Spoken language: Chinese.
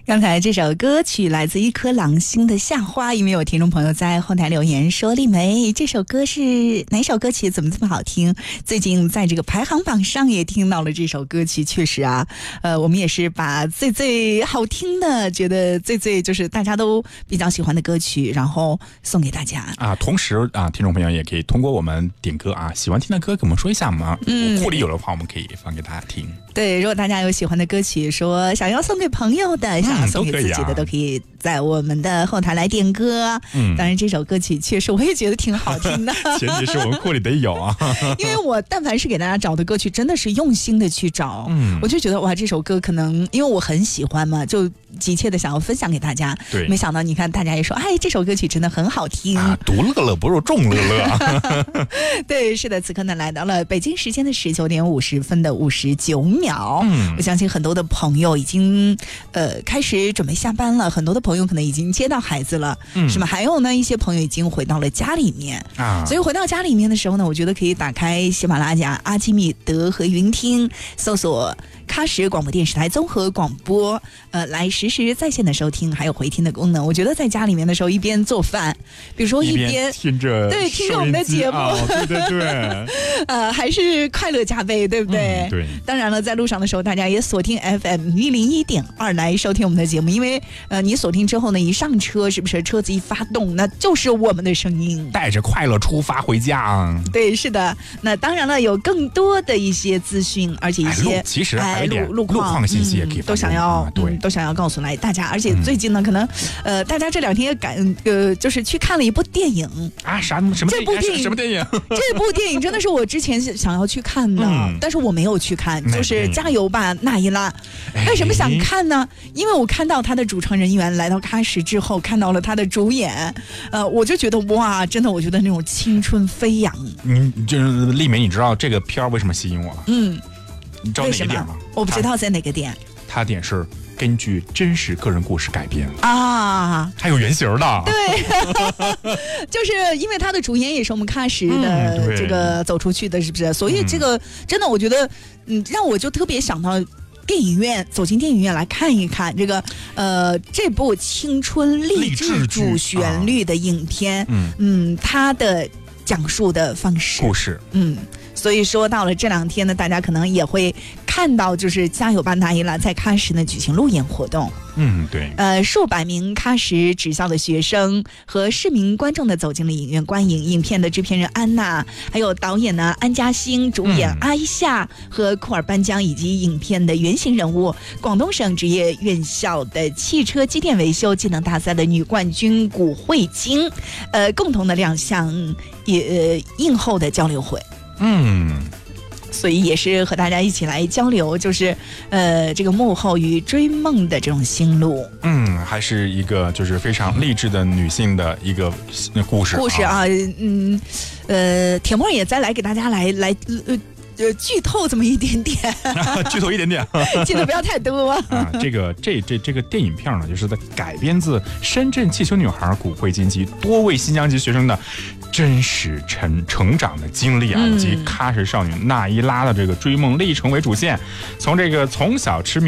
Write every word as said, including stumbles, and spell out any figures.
刚才这首歌曲来自一颗朗星的夏花，因为有听众朋友在后台留言说，丽梅这首歌是哪首歌曲怎么这么好听，最近在这个排行榜上也听到了这首歌曲。确实啊，呃，我们也是把最最好听的觉得最最就是大家都比较喜欢的歌曲然后送给大家啊。同时啊，听众朋友也可以通过我们点歌啊，喜欢听的歌跟我们说一下嘛，嗯，库里有的话我们可以放给大家听。 对，如果大家有喜欢的歌曲说想要送给朋友的、嗯、想要送给自己的、嗯、都可以在我们的后台来点歌。嗯，当然这首歌曲确实我也觉得挺好听的前提是我们库里得有啊因为我但凡是给大家找的歌曲真的是用心的去找、嗯、我就觉得哇这首歌可能因为我很喜欢嘛，就急切的想要分享给大家。 对， 没想到你看大家也说哎这首歌曲真的很好听啊，独乐乐不如众乐乐对，是的，此刻呢来到了北京时间的十九点五十分的五十九秒。嗯，我相信很多的朋友已经呃开始准备下班了，很多的朋友可能已经接到孩子了，嗯，是吗？还有呢一些朋友已经回到了家里面啊，所以回到家里面的时候呢，我觉得可以打开喜马拉雅、阿基米德和云听，搜索喀什广播电视台综合广播，呃，来实时在线的收听，还有回听的功能。我觉得在家里面的时候，一边做饭，比如说一边, 一边听着对听着我们的节目， 哦、对对对， 呃，还是快乐加倍，对不对？ 嗯、对。 当然了，在路上的时候，大家也锁定 F M 一零一点二来收听我们的节目，因为呃，你锁定之后呢，一上车，是不是车子一发动，那就是我们的声音， 带着快乐出发回家。 对，是的。那当然了，有更多的一些资讯，而且一些、 哎、其实还有一点、 哎、路况。 路况信息也可以、 嗯、都想要、 啊、对、 嗯，都想要告诉来大家。而且最近呢，嗯、可能呃，大家这两天也赶呃，就是去看了一部电影啊，啥什么这部电影？ 什么电影？ 这部电影真的是我之前想要去看的，嗯、但是我没有去看，就是《加油吧，那一拉》。为什么想看呢？因为我看到他的主创人员来到喀什之后，看到了他的主演，呃，我就觉得哇，真的，我觉得那种青春飞扬。 嗯，就是丽梅，你知道这个片儿为什么吸引我？ 嗯。 你知道哪个点吗？ 我不知道在哪个点。 它点是根据真实个人故事改编啊， 还有原型的。 对，就是因为他的主演也是我们喀什的这个走出去的，是不是？所以这个真的，我觉得，嗯，让我就特别想到电影院，走进电影院来看一看这个呃这部青春励志主旋律的影片，嗯嗯，它的讲述的方式、 故事， 嗯。所以说到了这两天呢，大家可能也会看到，就是加油吧那一拉在喀什呢举行路演活动。 嗯，对。 呃，数百名喀什职校的学生和市民观众呢走进了影院观影。影片的制片人安娜，还有导演呢安嘉欣，主演阿伊夏和库尔班江，以及影片的原型人物广东省职业院校的汽车机电维修技能大赛的女冠军古慧晶，呃，共同的亮相也、呃、映后的交流会。 嗯， 所以也是和大家一起来交流，就是呃这个幕后与追梦的这种心路。 嗯，还是一个就是非常励志的女性的一个故事。 故事啊，嗯，呃，铁墨也再来给大家来来呃。呃，剧透这么一点点， 剧透一点点， 记得不要太多啊。这个这这这个电影片呢，就是在改编自深圳气球女孩古慧晶及多位新疆籍学生的真实成成长的经历啊，以及喀什少女那一拉的这个追梦历程为主线，从这个从小痴迷